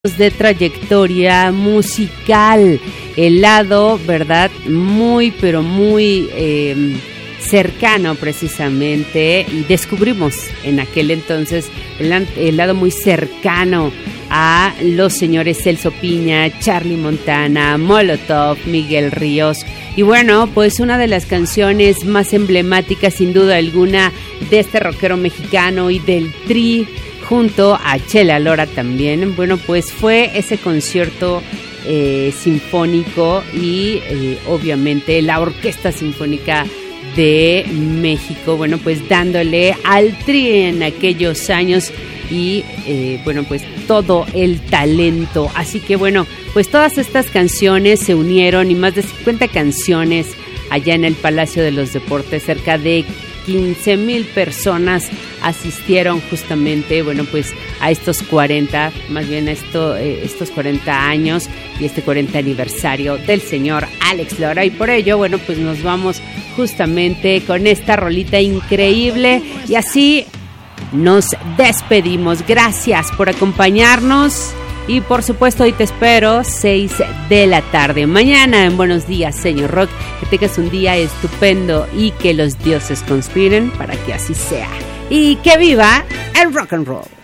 de trayectoria musical, el lado, ¿verdad? Muy, pero muy cercano precisamente, y descubrimos en aquel entonces el lado muy cercano a los señores Celso Piña, Charly Montana, Molotov, Miguel Ríos. Y bueno, pues una de las canciones más emblemáticas sin duda alguna de este rockero mexicano y del Tri, junto a Chela Lora también. Bueno, pues fue ese concierto sinfónico y obviamente la Orquesta Sinfónica de México, bueno, pues dándole al Tri en aquellos años y bueno, pues todo el talento. Así que bueno, pues todas estas canciones se unieron y más de 50 canciones allá en el Palacio de los Deportes, cerca de 15,000 personas asistieron justamente, bueno, pues a estos 40, más bien a estos 40 años y este 40 aniversario del señor Alex Lora. Y por ello, bueno, pues nos vamos justamente con esta rolita increíble y así nos despedimos. Gracias por acompañarnos. Y por supuesto hoy te espero 6 de la tarde. Mañana en Buenos Días, Señor Rock. Que tengas un día estupendo y que los dioses conspiren para que así sea. Y que viva el rock and roll.